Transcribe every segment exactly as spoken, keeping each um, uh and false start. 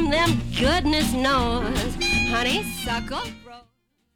name them, goodness knows. Honeysuckle rose.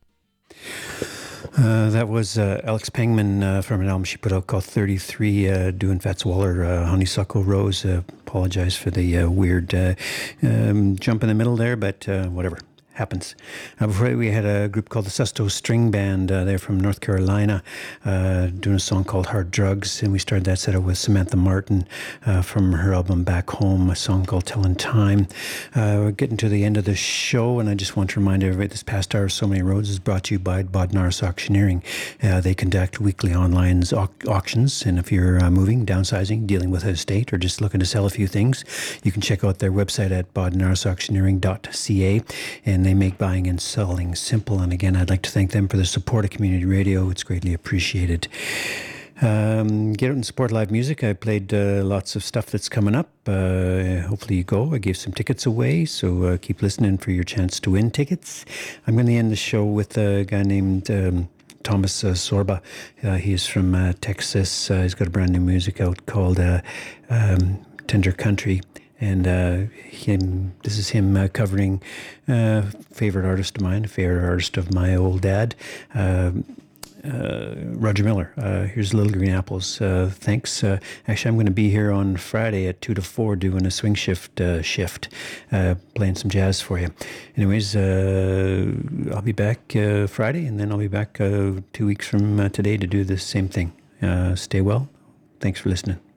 Uh, that was uh, Alex Pangman uh, from an album she put out called thirty-three, uh, doing Fats Waller, uh, Honeysuckle Rose. Uh, apologize for the uh, weird uh, um, jump in the middle there, but uh, whatever. Happens. Uh, before we had a group called the Sesto String Band. Uh, they're from North Carolina, uh, doing a song called Hard Drugs, and we started that set up with Samantha Martin uh, from her album Back Home, a song called Tellin' Time. Uh, we're getting to the end of the show, and I just want to remind everybody this past hour, So Many Roads is brought to you by Bodnaris Auctioneering. Uh, they conduct weekly online au- auctions, and if you're uh, moving, downsizing, dealing with an estate, or just looking to sell a few things, you can check out their website at bodnaris auctioneering dot c a, and they make buying and selling simple. And again, I'd like to thank them for the support of community radio. It's greatly appreciated. Um, get out and support live music. I played uh, lots of stuff that's coming up. Uh, hopefully you go. I gave some tickets away, so uh, keep listening for your chance to win tickets. I'm going to end the show with a guy named um, Thomas uh, Sorba. Uh, he's from uh, Texas. Uh, he's got a brand new music out called uh, um, Tender Country. And uh, him, this is him uh, covering uh, favorite artist of mine, favorite artist of my old dad, uh, uh, Roger Miller. Uh, here's Little Green Apples. Uh, thanks. Uh, actually, I'm going to be here on Friday at two to four doing a swing shift uh, shift, uh, playing some jazz for you. Anyways, uh, I'll be back uh, Friday, and then I'll be back uh, two weeks from uh, today to do the same thing. Uh, stay well. Thanks for listening.